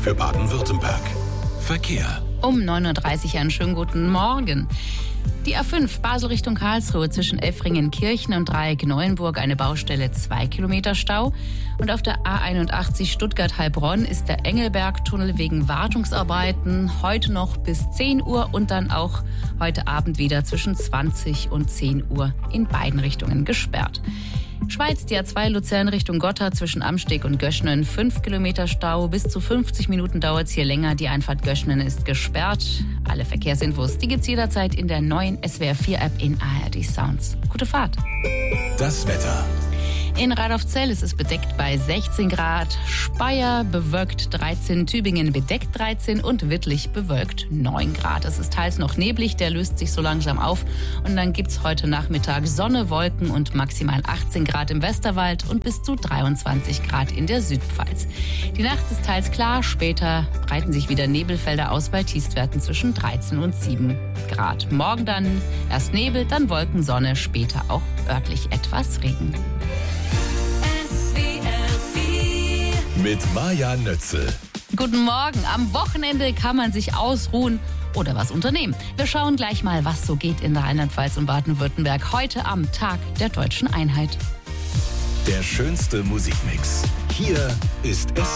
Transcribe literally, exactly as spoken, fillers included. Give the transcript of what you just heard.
für Baden-Württemberg. Verkehr. Um neun Uhr dreißig einen schönen guten Morgen. Die A fünf Basel Richtung Karlsruhe zwischen Effringen-Kirchen und Dreieck-Neuenburg eine Baustelle, zwei Kilometer Stau. Und auf der A einundachtzig Stuttgart-Heilbronn ist der Engelberg-Tunnel wegen Wartungsarbeiten heute noch bis zehn Uhr und dann auch heute Abend wieder zwischen zwanzig und zehn Uhr in beiden Richtungen gesperrt. Schweiz, die A zwei Luzern Richtung Gotha zwischen Amsteg und Göschnen, fünf Kilometer Stau. Bis zu fünfzig Minuten dauert es hier länger. Die Einfahrt Göschnen ist gesperrt. Alle Verkehrsinfos, die gibt's jederzeit in der neuen S W R vier App in A R D Sounds. Gute Fahrt. Das Wetter. In Radolfzell ist es bedeckt bei sechzehn Grad, Speyer bewölkt dreizehn, Tübingen bedeckt dreizehn und Wittlich bewölkt neun Grad. Es ist teils noch neblig, der löst sich so langsam auf. Und dann gibt's heute Nachmittag Sonne, Wolken und maximal achtzehn Grad im Westerwald und bis zu dreiundzwanzig Grad in der Südpfalz. Die Nacht ist teils klar, später breiten sich wieder Nebelfelder aus bei Tiefstwerten zwischen dreizehn und sieben Grad. Morgen dann erst Nebel, dann Wolken, Sonne, später auch örtlich etwas Regen. Mit Maja Nötzel. Guten Morgen. Am Wochenende kann man sich ausruhen oder was unternehmen. Wir schauen gleich mal, was so geht in Rheinland-Pfalz und Baden-Württemberg heute am Tag der Deutschen Einheit. Der schönste Musikmix. Hier ist S